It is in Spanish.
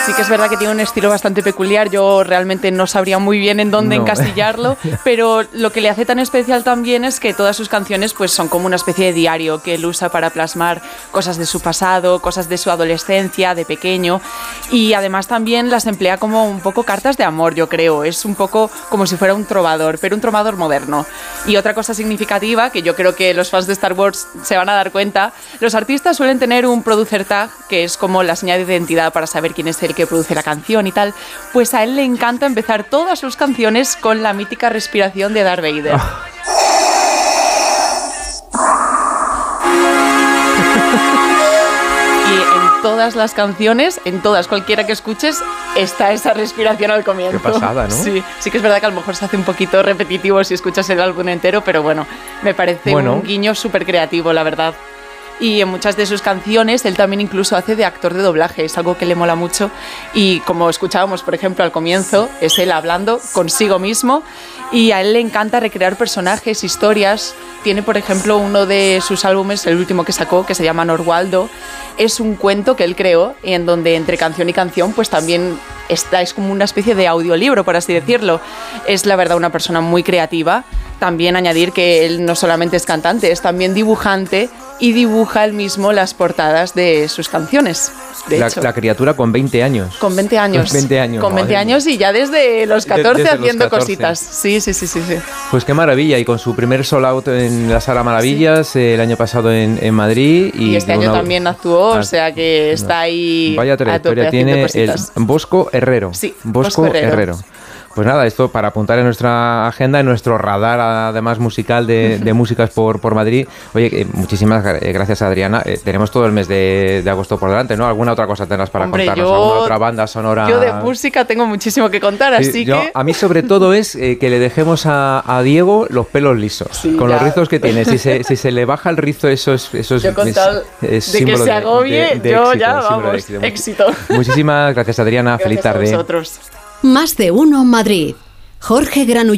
Sí que es verdad que tiene un estilo bastante peculiar, yo realmente no sabría muy bien en dónde encasillarlo, pero lo que le hace tan especial también es que todas sus canciones pues son como una especie de diario que él usa para plasmar cosas de su pasado, cosas de su adolescencia, de pequeño, y además también las emplea como un poco cartas de amor, yo creo, es un poco como si fuera un trovador, pero un trovador moderno. Y otra cosa significativa, que yo creo que los fans de Star Wars se van a dar cuenta, los artistas suelen tener un producer tag, que es como la señal de identidad para saber quién es el que produce la canción y tal, pues a él le encanta empezar todas sus canciones con la mítica respiración de Darth Vader. Y en todas las canciones, en todas, cualquiera que escuches, está esa respiración al comienzo. Qué pasada, ¿no? Sí, sí que es verdad que a lo mejor se hace un poquito repetitivo si escuchas el álbum entero, pero bueno, me parece un guiño súper creativo, la verdad. Y en muchas de sus canciones él también incluso hace de actor de doblaje, es algo que le mola mucho, y como escuchábamos por ejemplo al comienzo, es él hablando consigo mismo, y a él le encanta recrear personajes, historias. Tiene por ejemplo uno de sus álbumes, el último que sacó, que se llama Norwaldo, es un cuento que él creó y en donde entre canción y canción pues también está, es como una especie de audiolibro, por así decirlo. Es la verdad una persona muy creativa. También añadir que él no solamente es cantante, es también dibujante y dibuja él mismo las portadas de sus canciones. La criatura con 20 años. Con 20 años. 20 años. Con 20 años y ya desde los 14 desde haciendo los 14. Cositas. Sí. Pues qué maravilla. Y con su primer sold out en la Sala Maravillas el año pasado en Madrid. Y este año también actuó, o sea que está ahí. Vaya trayectoria tiene el Bosco Herrero. Sí, Bosco Herrero. Pues nada, esto para apuntar en nuestra agenda, en nuestro radar además musical de músicas por Madrid. Oye, muchísimas gracias, Adriana. Tenemos todo el mes de agosto por delante, ¿no? ¿Alguna otra cosa tendrás para contarnos? ¿Alguna otra banda sonora? Yo de música tengo muchísimo que contar, así que... A mí sobre todo es que le dejemos a Diego los pelos lisos, sí, con los rizos que tiene. Si se le baja el rizo, eso es yo con tal de que se agobie, de yo éxito, ya, vamos, éxito. Muchísimas gracias, Adriana. Feliz tarde. A vosotros. Más de uno Madrid. Jorge Granullón.